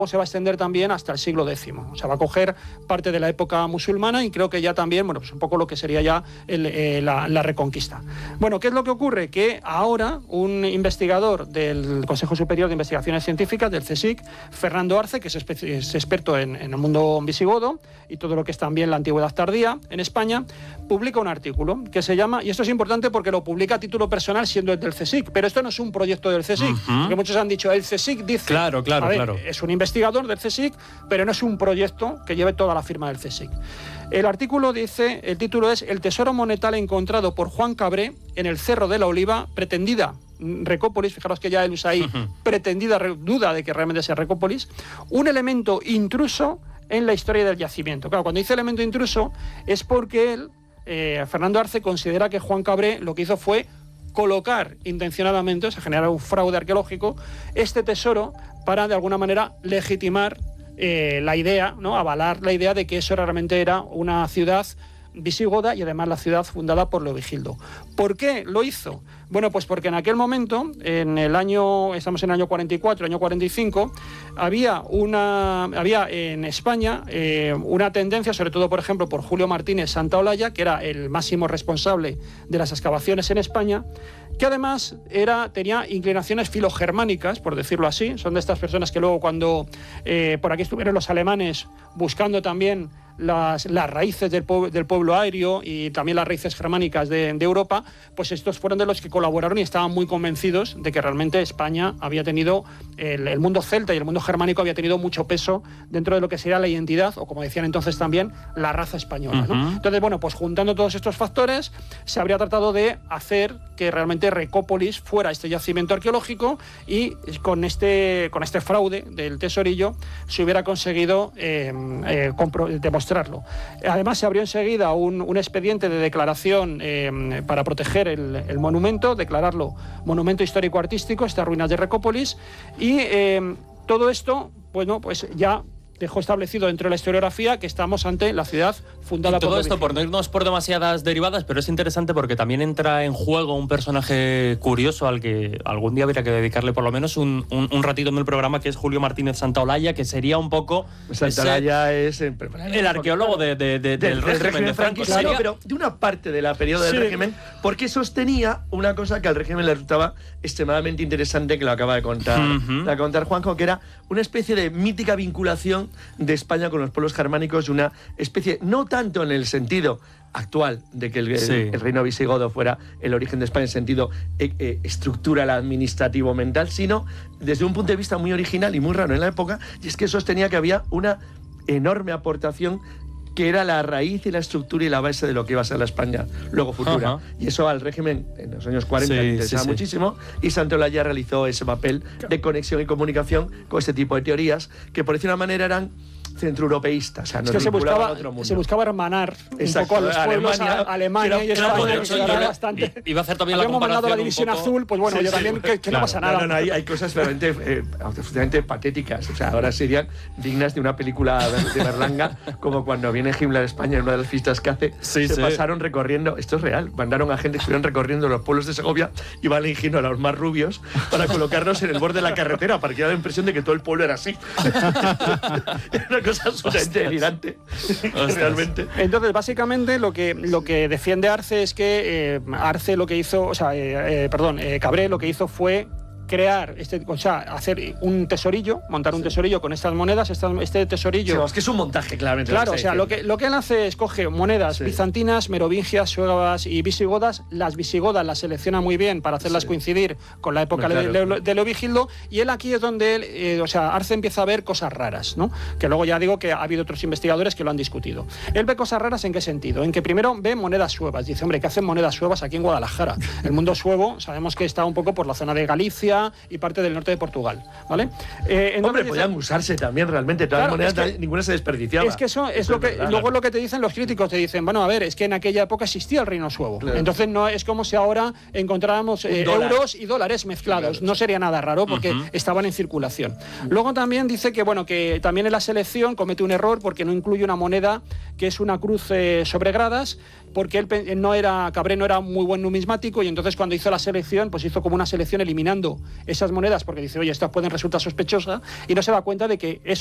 se va a extender también hasta el siglo X. O sea, va a coger parte de la época musulmana y creo que ya también, bueno, pues un poco lo que sería ya la Reconquista. Bueno, ¿qué es lo que ocurre? Que ahora un investigador del Consejo Superior de Investigaciones Científicas, del CSIC, Fernando Arce, que es experto en el mundo visigodo y todo lo que es también la antigüedad tardía en España, publica un artículo que se llama, y esto es importante porque lo publica a título personal siendo el del CSIC, pero esto no es un proyecto del CSIC, porque muchos han dicho, el CSIC dice... Claro. Es un investigador del CSIC, pero no es un proyecto que lleve toda la firma del CSIC. El artículo dice, el título es El tesoro monetal encontrado por Juan Cabré en el Cerro de la Oliva, pretendida Recópolis, fijaros que ya él usa ahí, pretendida duda de que realmente sea Recópolis, un elemento intruso en la historia del yacimiento. Claro, cuando dice elemento intruso es porque él, Fernando Arce, considera que Juan Cabré lo que hizo fue colocar intencionadamente, o sea, generar un fraude arqueológico, este tesoro para de alguna manera legitimar la idea, ¿no? Avalar la idea de que eso realmente era una ciudad visigoda y además la ciudad fundada por Leovigildo. ¿Por qué lo hizo? Bueno, pues porque en aquel momento, estamos en el año 44, año 45, había en España una tendencia, sobre todo, por ejemplo, por Julio Martínez Santaolalla, que era el máximo responsable de las excavaciones en España, que además tenía inclinaciones filogermánicas, por decirlo así. Son de estas personas que luego cuando por aquí estuvieron los alemanes buscando también las raíces del pueblo aéreo y también las raíces germánicas de Europa, pues estos fueron de los que colaboraron y estaban muy convencidos de que realmente España había tenido, el mundo celta y el mundo germánico había tenido mucho peso dentro de lo que sería la identidad, o como decían entonces también, la raza española, ¿no? Entonces, bueno, pues juntando todos estos factores, se habría tratado de hacer que realmente Recópolis fuera este yacimiento arqueológico y con este fraude del tesorillo se hubiera conseguido demostrarlo. Además, se abrió enseguida un expediente de declaración para proteger el monumento, declararlo monumento histórico-artístico, estas ruinas de Recópolis, y todo esto, bueno, pues ya dejó establecido dentro de la historiografía que estamos ante la ciudad fundada por... Todo esto por no irnos por demasiadas derivadas, pero es interesante porque también entra en juego un personaje curioso al que algún día habría que dedicarle por lo menos un ratito en el programa, que es Julio Martínez Santaolalla, que sería un poco... Santaolalla es el arqueólogo del régimen de Franco. Claro, pero de una parte de la periodo del régimen, porque sostenía una cosa que al régimen le resultaba extremadamente interesante, que lo acaba de contar Juanjo, que era una especie de mítica vinculación de España con los pueblos germánicos, una especie, no tanto en el sentido actual de que el reino visigodo fuera el origen de España en sentido estructural, administrativo, mental, sino desde un punto de vista muy original y muy raro en la época, y es que sostenía que había una enorme aportación que era la raíz y la estructura y la base de lo que iba a ser la España luego futura. Y eso al régimen en los años 40 le interesaba muchísimo, y Santaolalla realizó ese papel de conexión y comunicación con este tipo de teorías que por decir una manera eran centroeuropeístas, o sea, es que se buscaba hermanar un poco a los pueblos, Alemania y España, que era bastante... Iba a hacer también la comparación. Habíamos mandado la división azul, pues bueno, yo también, que no pasa nada. No, hay cosas realmente absolutamente patéticas, o sea, ahora serían dignas de una película de Berlanga, como cuando viene Himmler a España en una de las fiestas que hace, pasaron recorriendo, esto es real, mandaron a gente que estuvieran recorriendo los pueblos de Segovia y van eligiendo a los más rubios para colocarlos en el borde de la carretera, para que diera la impresión de que todo el pueblo era así. Una cosa absolutamente delirante, realmente. Entonces, básicamente, lo que defiende Arce es que Arce lo que hizo, Cabré lo que hizo fue crear, hacer un tesorillo, montar un tesorillo con estas monedas, este tesorillo... Sí, es que es un montaje, claramente. Claro, o sea, lo que él hace es coge monedas bizantinas, merovingias, suevas y visigodas. Las visigodas las selecciona muy bien para hacerlas coincidir con la época de Leovigildo, y él aquí es donde él, Arce empieza a ver cosas raras, ¿no? Que luego ya digo que ha habido otros investigadores que lo han discutido. Él ve cosas raras ¿en qué sentido? En que primero ve monedas suevas. Dice, hombre, ¿qué hacen monedas suevas aquí en Guadalajara? El mundo suevo, sabemos que está un poco por la zona de Galicia y parte del norte de Portugal, ¿vale? Hombre, podían usarse también realmente, todas las monedas, ninguna se desperdiciaba. Es que eso es lo que luego es lo que te dicen los críticos, te dicen, bueno, a ver, es que en aquella época existía el reino suevo. Claro. Entonces no es como si ahora encontráramos euros y dólares mezclados. Claro. No sería nada raro porque estaban en circulación. Luego también dice que, bueno, que también en la selección comete un error porque no incluye una moneda que es una cruz sobre gradas, porque Cabré no era muy buen numismático, y entonces cuando hizo la selección, pues hizo como una selección eliminando esas monedas porque dice, oye, estas pueden resultar sospechosas, y no se da cuenta de que